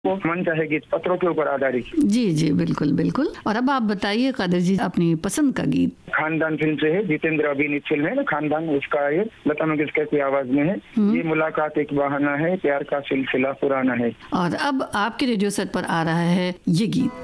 वो मन चाहे गीत पत्रों के ऊपर आधारित। जी जी बिल्कुल बिल्कुल। और अब आप बताइए कादर जी अपनी पसंद का गीत। खानदान फिल्म से है, जितेंद्र अभिनीत फिल्म है ना खानदान, उसका ये लता मंगेशकर की आवाज में है। ये मुलाकात एक बहाना है, प्यार का सिलसिला पुराना है। और अब आपके रेडियो सेट पर आ रहा है ये गीत।